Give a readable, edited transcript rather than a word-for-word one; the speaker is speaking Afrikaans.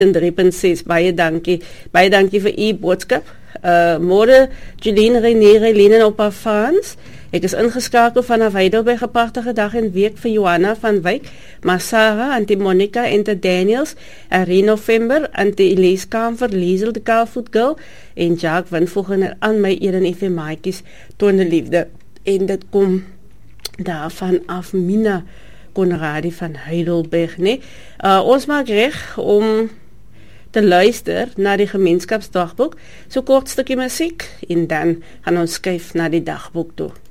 3.6, baie dankie. Baie dankie vir u boodskap. Môre, Jeline, René, Helene op haar fans. Ek is ingeskakel vanaf Heidelberg, 'n pragtige dag en week vir Johanna van Wyk, Masara, Auntie Monica, Ente Daniels, Irene November, Auntie Elise Kamfer, Liesel de Kaalvoet Girl en Jacques Winvoegen aan my Eden FM maatjies toonde liefde. En dit kom daarvan af Mina Konradi van Heidelberg, nee. Ons maak reg om te luister na die gemeenskapsdagboek, so kort stukkie musiek en dan gaan ons skuif na die dagboek toe.